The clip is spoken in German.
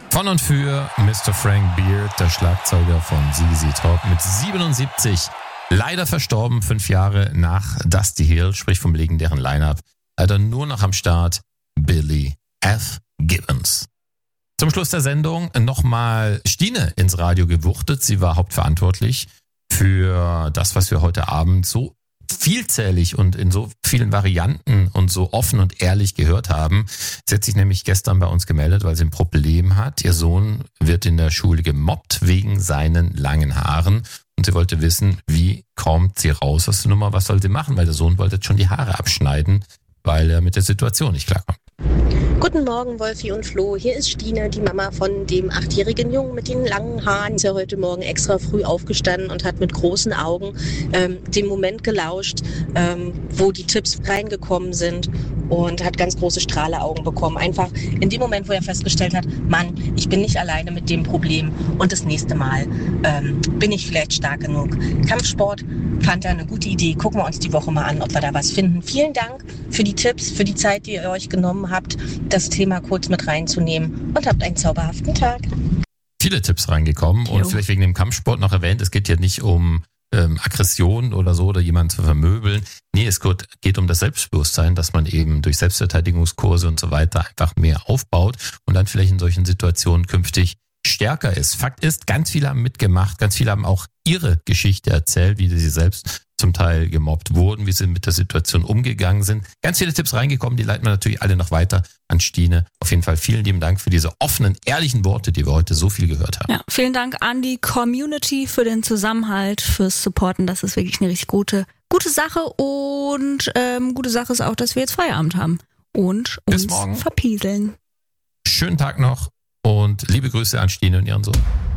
Von und für Mr. Frank Beard, der Schlagzeuger von ZZ Top, mit 77 leider verstorben, 5 Jahre nach Dusty Hill, sprich vom legendären Line-Up. Leider nur noch am Start Billy F. Gibbons. Zum Schluss der Sendung nochmal Stine ins Radio gewuchtet. Sie war hauptverantwortlich für das, was wir heute Abend so vielzählig und in so vielen Varianten und so offen und ehrlich gehört haben. Sie hat sich nämlich gestern bei uns gemeldet, weil sie ein Problem hat. Ihr Sohn wird in der Schule gemobbt wegen seinen langen Haaren. Und sie wollte wissen, wie kommt sie raus aus der Nummer, was soll sie machen? Weil der Sohn wollte jetzt schon die Haare abschneiden, weil er mit der Situation nicht klarkommt. Guten Morgen, Wolfi und Flo. Hier ist Stine, die Mama von dem 8-jährigen Jungen mit den langen Haaren. Sie ist ja heute Morgen extra früh aufgestanden und hat mit großen Augen den Moment gelauscht, wo die Tipps reingekommen sind und hat ganz große Strahleaugen bekommen. Einfach in dem Moment, wo er festgestellt hat, Mann, ich bin nicht alleine mit dem Problem und das nächste Mal bin ich vielleicht stark genug. Kampfsport fand er eine gute Idee. Gucken wir uns die Woche mal an, ob wir da was finden. Vielen Dank für die Tipps, für die Zeit, die ihr euch genommen habt, das Thema kurz mit reinzunehmen und habt einen zauberhaften Tag. Viele Tipps reingekommen und vielleicht wegen dem Kampfsport noch erwähnt, es geht ja nicht um Aggression oder so oder jemanden zu vermöbeln. Nee, es geht um das Selbstbewusstsein, dass man eben durch Selbstverteidigungskurse und so weiter einfach mehr aufbaut und dann vielleicht in solchen Situationen künftig stärker ist. Fakt ist, ganz viele haben mitgemacht, ganz viele haben auch ihre Geschichte erzählt, wie sie selbst zum Teil gemobbt wurden, wie sie mit der Situation umgegangen sind. Ganz viele Tipps reingekommen, die leiten wir natürlich alle noch weiter an Stine. Auf jeden Fall vielen lieben Dank für diese offenen, ehrlichen Worte, die wir heute so viel gehört haben. Ja, vielen Dank an die Community für den Zusammenhalt, fürs Supporten. Das ist wirklich eine richtig gute Sache und gute Sache ist auch, dass wir jetzt Feierabend haben und uns verpieseln. Schönen Tag noch und liebe Grüße an Stine und ihren Sohn.